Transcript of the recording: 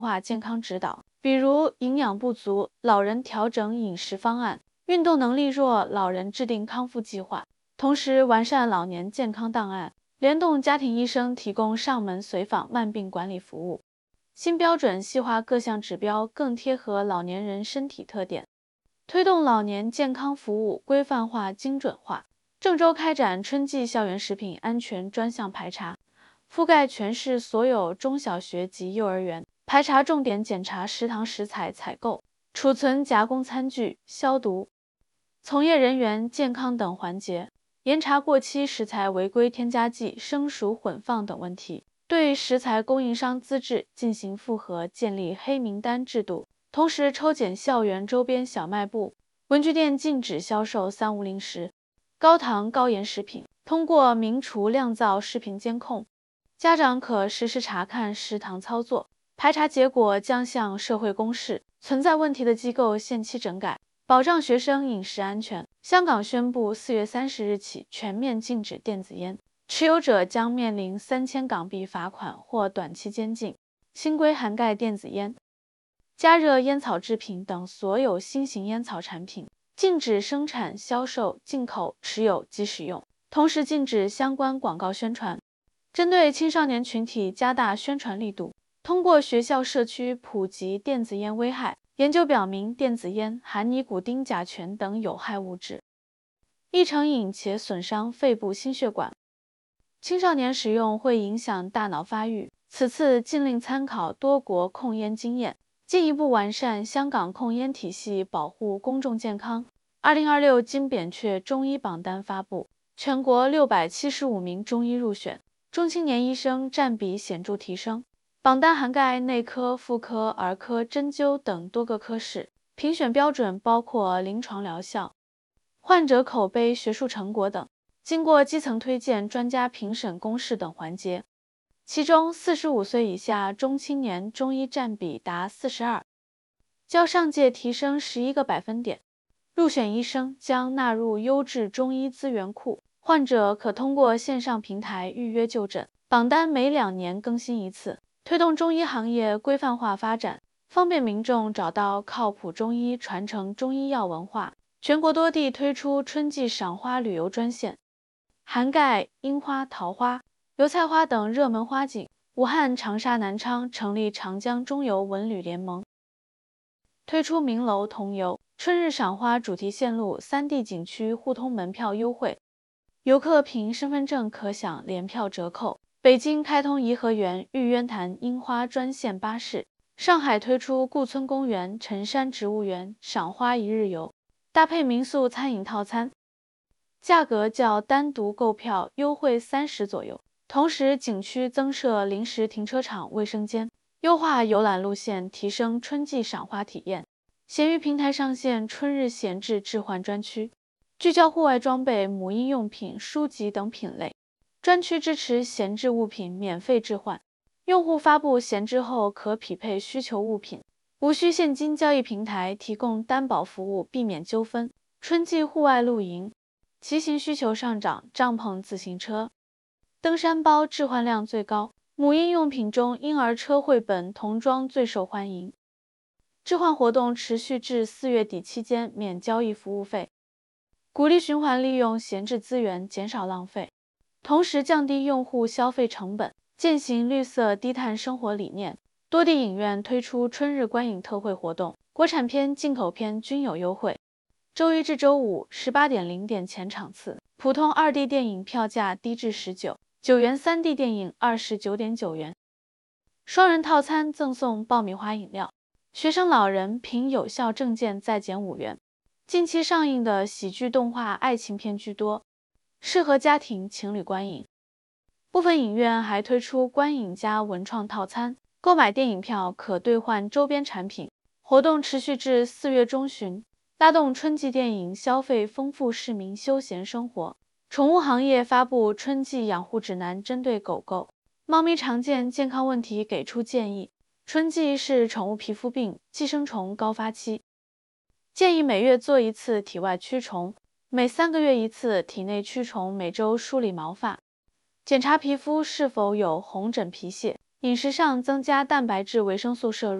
化健康指导，比如营养不足，老人调整饮食方案；运动能力弱，老人制定康复计划。同时完善老年健康档案，联动家庭医生提供上门随访慢病管理服务。新标准细化各项指标，更贴合老年人身体特点，推动老年健康服务规范化、精准化。郑州开展春季校园食品安全专项排查，覆盖全市所有中小学及幼儿园，排查重点检查食堂食材采购、储存、加工餐具、消毒、从业人员健康等环节，严查过期食材违规添加剂、生熟混放等问题，对食材供应商资质进行复核，建立黑名单制度。同时抽检校园周边小卖部、文具店，禁止销售三无零食、高糖高盐食品。通过明厨亮灶视频监控，家长可实时查看食堂操作，排查结果将向社会公示，存在问题的机构限期整改，保障学生饮食安全。香港宣布4月30日起全面禁止电子烟，持有者将面临3000港币罚款或短期监禁。新规涵盖电子烟、加热烟草制品等所有新型烟草产品，禁止生产、销售、进口、持有及使用，同时禁止相关广告宣传。针对青少年群体加大宣传力度，通过学校社区普及电子烟危害。研究表明，电子烟含尼古丁、甲醛等有害物质，易成瘾且损伤肺部心血管，青少年使用会影响大脑发育。此次禁令参考多国控烟经验，进一步完善香港控烟体系，保护公众健康。2026金扁鹊中医榜单发布，全国675名中医入选，中青年医生占比显著提升。榜单涵盖内科、妇科、儿科、针灸等多个科室，评选标准包括临床疗效、患者口碑、学术成果等，经过基层推荐、专家评审、公示等环节。其中45岁以下中青年中医占比达42%，较上届提升11个百分点。入选医生将纳入优质中医资源库，患者可通过线上平台预约就诊。榜单每2年更新一次。推动中医行业规范化发展，方便民众找到靠谱中医，传承中医药文化。全国多地推出春季赏花旅游专线，涵盖樱花、桃花、油菜花等热门花景。武汉、长沙、南昌成立长江中游文旅联盟，推出名楼同游、春日赏花主题线路，3地景区互通门票优惠，游客凭身份证可享联票折扣。北京开通颐和园、玉渊潭樱花专线巴士，上海推出顾村公园、辰山植物园赏花一日游，搭配民宿餐饮套餐，价格较单独购票优惠30左右。同时，景区增设临时停车场、卫生间，优化游览路线，提升春季赏花体验。闲鱼平台上线春日闲置置换专区，聚焦户外装备、母婴用品、书籍等品类。专区支持闲置物品免费置换，用户发布闲置后可匹配需求物品，无需现金交易。平台提供担保服务，避免纠纷。春季户外露营、骑行需求上涨，帐篷、自行车、登山包置换量最高。母婴用品中，婴儿车、绘本、童装最受欢迎。置换活动持续至4月底期间，免交易服务费，鼓励循环利用闲置资源，减少浪费。同时降低用户消费成本，践行绿色低碳生活理念。多地影院推出春日观影特惠活动，国产片、进口片均有优惠。周一至周五18点0点前场次，普通2D 电影票价低至19元，3D 电影29.9元。双人套餐赠送爆米花饮料，学生老人凭有效证件再减5元。近期上映的喜剧动画爱情片居多，适合家庭情侣观影。部分影院还推出观影加文创套餐，购买电影票可兑换周边产品。活动持续至4月中旬，拉动春季电影消费，丰富市民休闲生活。宠物行业发布春季养护指南，针对狗狗、猫咪常见健康问题给出建议。春季是宠物皮肤病、寄生虫高发期，建议每月做1次体外驱虫，每3个月1次体内驱虫，每周梳理毛发，检查皮肤是否有红疹、皮屑。 饮食上增加蛋白质、维生素摄入。